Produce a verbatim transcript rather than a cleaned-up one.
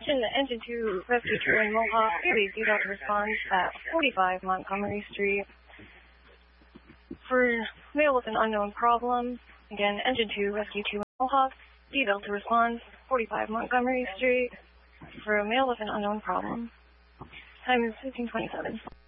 Attention, Engine two, Rescue two in Mohawk, please do not respond at forty-five Montgomery Street. For male with an unknown problem, again, Engine two, Rescue two in Mohawk, detail to respond, forty-five Montgomery Street, for a male with an unknown problem. Time is fifteen twenty-seven.